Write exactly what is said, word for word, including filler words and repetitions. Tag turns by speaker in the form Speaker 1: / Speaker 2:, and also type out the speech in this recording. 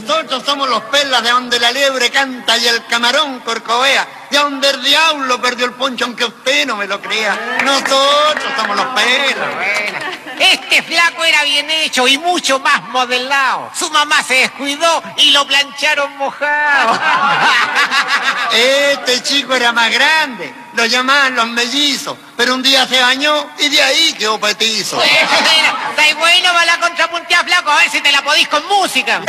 Speaker 1: Nosotros somos los pelas de donde la liebre canta y el camarón corcovea, de donde el diablo perdió el poncho aunque usted no me lo crea. Nosotros somos los pelas.
Speaker 2: Este flaco era bien hecho y mucho más modelado. Su mamá se descuidó y lo plancharon mojado.
Speaker 1: Este chico era más grande, lo llamaban los mellizos, pero un día se bañó y de ahí quedó petizo.
Speaker 2: Está bueno para la contrapuntea, flaco, a ver si te la podís con música.